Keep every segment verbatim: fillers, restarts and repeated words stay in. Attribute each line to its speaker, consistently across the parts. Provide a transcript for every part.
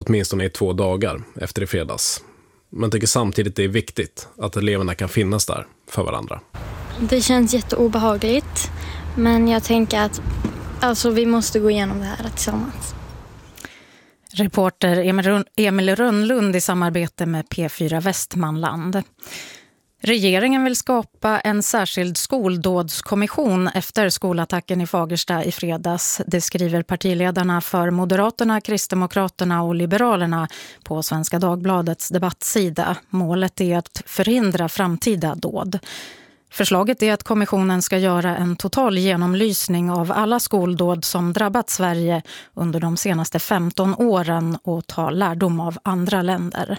Speaker 1: åtminstone i två dagar efter i fredags. Men tycker samtidigt det är viktigt att eleverna kan finnas där för varandra.
Speaker 2: Det känns jätteobehagligt, men jag tänker att alltså, vi måste gå igenom det här tillsammans.
Speaker 3: Reporter Emil Rönnlund i samarbete med P fyra Västmanland. Regeringen vill skapa en särskild skoldådskommission efter skolattacken i Fagersta i fredags. Det skriver partiledarna för Moderaterna, Kristdemokraterna och Liberalerna på Svenska Dagbladets debattsida. Målet är att förhindra framtida dåd. Förslaget är att kommissionen ska göra en total genomlysning av alla skoldåd som drabbat Sverige under de senaste femton åren och ta lärdom av andra länder.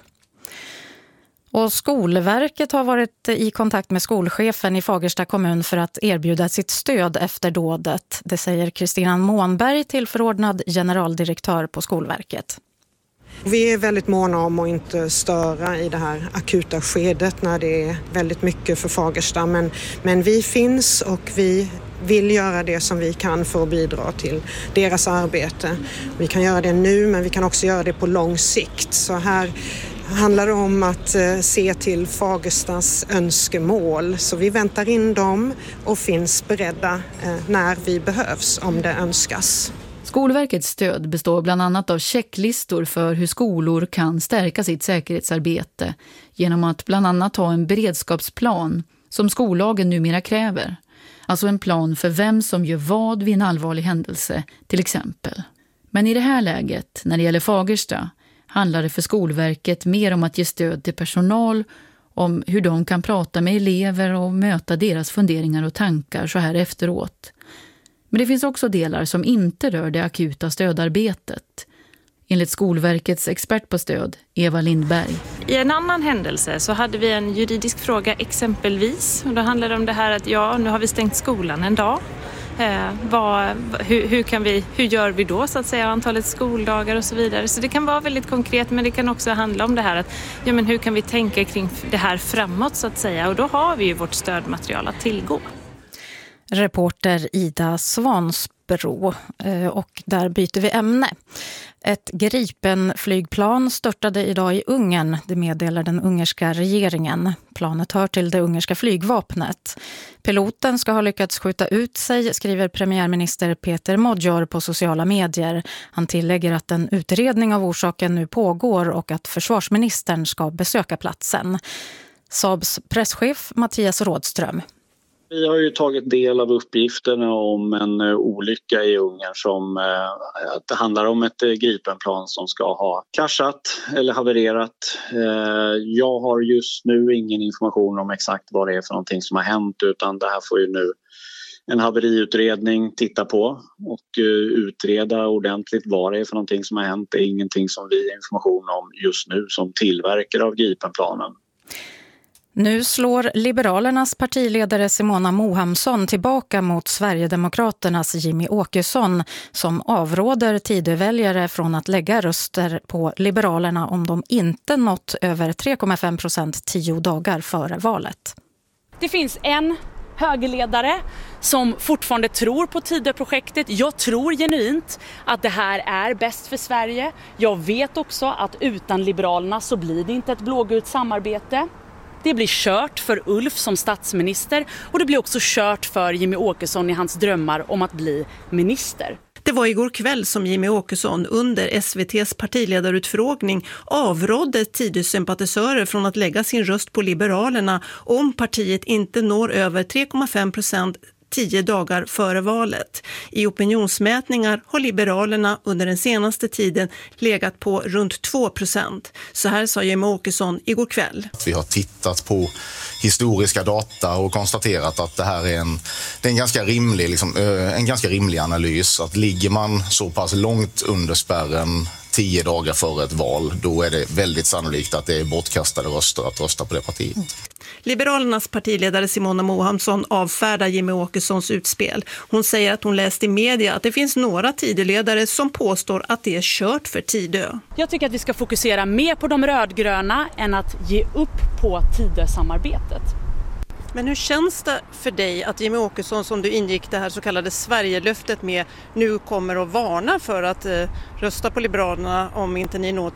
Speaker 3: Och Skolverket har varit i kontakt med skolchefen i Fagersta kommun för att erbjuda sitt stöd efter dådet. Det säger Kristina Månberg, tillförordnad generaldirektör på Skolverket.
Speaker 4: Vi är väldigt måna om att inte störa i det här akuta skedet när det är väldigt mycket för Fagersta. Men, men vi finns och vi vill göra det som vi kan för att bidra till deras arbete. Vi kan göra det nu, men vi kan också göra det på lång sikt. Så här handlar det om att se till Fagerstas önskemål. Så vi väntar in dem och finns beredda när vi behövs om det önskas.
Speaker 5: Skolverkets stöd består bland annat av checklistor för hur skolor kan stärka sitt säkerhetsarbete genom att bland annat ha en beredskapsplan som skollagen numera kräver. Alltså en plan för vem som gör vad vid en allvarlig händelse, till exempel. Men i det här läget, när det gäller Fagersta, handlar det för Skolverket mer om att ge stöd till personal, om hur de kan prata med elever och möta deras funderingar och tankar så här efteråt. Men det finns också delar som inte rör det akuta stödarbetet. Enligt Skolverkets expert på stöd, Eva Lindberg.
Speaker 6: I en annan händelse så hade vi en juridisk fråga exempelvis. Och då handlar det om det här att ja, nu har vi stängt skolan en dag. Eh, vad, hur, hur, kan vi, hur gör vi då så att säga, antalet skoldagar och så vidare. Så det kan vara väldigt konkret, men det kan också handla om det här att ja, men hur kan vi tänka kring det här framåt så att säga. Och då har vi ju vårt stödmaterial att tillgå.
Speaker 3: Reporter Ida Svansbro, och där byter vi ämne. Ett Gripen-flygplan störtade idag i Ungern, det meddelar den ungerska regeringen. Planet hör till det ungerska flygvapnet. Piloten ska ha lyckats skjuta ut sig, skriver premiärminister Peter Magyar på sociala medier. Han tillägger att en utredning av orsaken nu pågår och att försvarsministern ska besöka platsen. Saabs presschef Mattias Rådström.
Speaker 7: Vi har ju tagit del av uppgifterna om en olycka i Ungern som eh, att det handlar om ett eh, Gripenplan som ska ha kraschat eller havererat. Eh, jag har just nu ingen information om exakt vad det är för någonting som har hänt, utan det här får ju nu en haveriutredning titta på och eh, utreda ordentligt vad det är för någonting som har hänt. Det är ingenting som vi har information om just nu som tillverkare av Gripenplanen.
Speaker 3: Nu slår Liberalernas partiledare Simona Mohamsson tillbaka mot Sverigedemokraternas Jimmy Åkesson som avråder Tidöväljare från att lägga röster på Liberalerna om de inte nått över tre komma fem procent tio dagar före valet.
Speaker 8: Det finns en högerledare som fortfarande tror på Tidöprojektet. Jag tror genuint att det här är bäst för Sverige. Jag vet också att utan Liberalerna så blir det inte ett blågult samarbete. Det blir kört för Ulf som statsminister och det blir också kört för Jimmy Åkesson i hans drömmar om att bli minister.
Speaker 9: Det var igår kväll som Jimmy Åkesson under S V T:s partiledarutfrågning avrådde Tidösympatisörer från att lägga sin röst på Liberalerna om partiet inte når över tre komma fem procent tio dagar före valet. I opinionsmätningar har Liberalerna under den senaste tiden legat på runt två procent. Så här sa Jimmy Åkesson igår kväll.
Speaker 10: Vi har tittat på historiska data och konstaterat att det här är en, det är en, ganska rimlig, liksom, en ganska rimlig analys. Att ligger man så pass långt under spärren tio dagar före ett val, då är det väldigt sannolikt att det är bortkastade röster att rösta på det partiet.
Speaker 9: Liberalernas partiledare Simona Mohamsson avfärdar Jimmy Åkessons utspel. Hon säger att hon läst i media att det finns några Tidöledare som påstår att det är kört för Tidö.
Speaker 8: Jag tycker att vi ska fokusera mer på de rödgröna än att ge upp på Tidö-samarbetet.
Speaker 9: Men hur känns det för dig att Jimmy Åkesson, som du ingick det här så kallade Sverigelöftet med, nu kommer att varna för att eh, rösta på Liberalerna om inte ni når